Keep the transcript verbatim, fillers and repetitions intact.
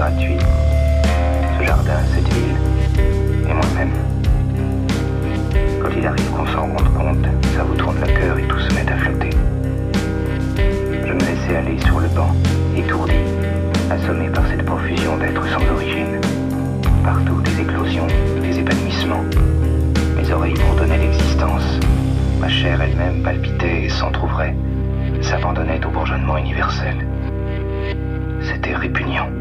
gratuit, ce jardin, cette ville, et moi-même. Quand il arrive qu'on s'en rende compte, ça vous tourne le cœur et tout se met à flotter. Je me laissais aller sur le banc, étourdi, assommé par cette profusion d'êtres sans origine. Partout des éclosions, des épanouissements. Mes oreilles m'ordonnaient l'existence. Ma chair elle-même palpitait et s'entr'ouvrait, s'abandonnait au bourgeonnement universel. C'était répugnant.